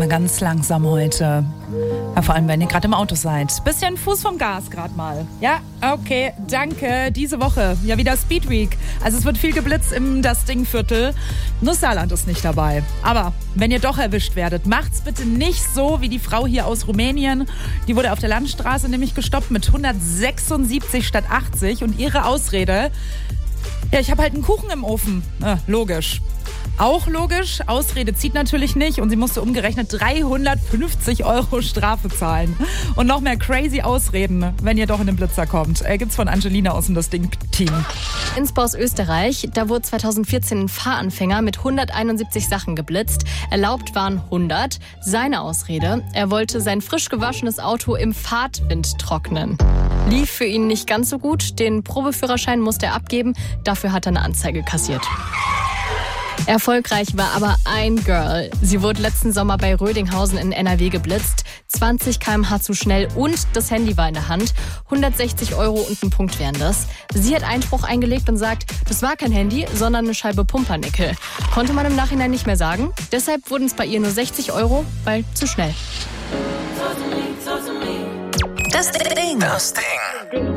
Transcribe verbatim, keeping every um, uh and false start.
ganz langsam heute. Ja, vor allem, wenn ihr gerade im Auto seid. Bisschen Fuß vom Gas gerade mal. Ja, okay, danke. Diese Woche ja wieder Speed Week. Also es wird viel geblitzt im Das Ding-Viertel. Nur Saarland ist nicht dabei. Aber wenn ihr doch erwischt werdet, macht's bitte nicht so wie die Frau hier aus Rumänien. Die wurde auf der Landstraße nämlich gestoppt mit hundertsechsundsiebzig statt achtzig. Und ihre Ausrede: Ja, ich habe halt einen Kuchen im Ofen. Ah, logisch. Auch logisch, Ausrede zieht natürlich nicht und sie musste umgerechnet dreihundertfünfzig Euro Strafe zahlen. Und noch mehr crazy Ausreden, wenn ihr doch in den Blitzer kommt. Äh, gibt's von Angelina aus dem Das Ding-Team. Innsbruck, Österreich, da wurde zweitausendvierzehn ein Fahranfänger mit hunderteinundsiebzig Sachen geblitzt. Erlaubt waren hundert. Seine Ausrede: Er wollte sein frisch gewaschenes Auto im Fahrtwind trocknen. Lief für ihn nicht ganz so gut. Den Probeführerschein musste er abgeben. Dafür hat er eine Anzeige kassiert. Erfolgreich war aber ein Girl. Sie wurde letzten Sommer bei Rödinghausen in N R W geblitzt. zwanzig Kilometer pro Stunde zu schnell und das Handy war in der Hand. hundertsechzig Euro und ein Punkt wären das. Sie hat Einspruch eingelegt und sagt, das war kein Handy, sondern eine Scheibe Pumpernickel. Konnte man im Nachhinein nicht mehr sagen. Deshalb wurden es bei ihr nur sechzig Euro, weil zu schnell. Das Ding. Das Ding.